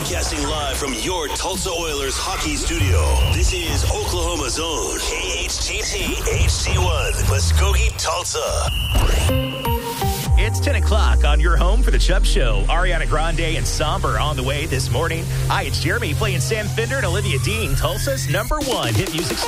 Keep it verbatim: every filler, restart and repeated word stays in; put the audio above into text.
Broadcasting live from your Tulsa Oilers hockey studio. This is Oklahoma's own K H T T H C one, Muskogee, Tulsa. It's ten o'clock on your home for the Chubb Show. Ariana Grande and Somber on the way this morning. Hi, it's Jeremy playing Sam Fender and Olivia Dean, Tulsa's number one hit music station.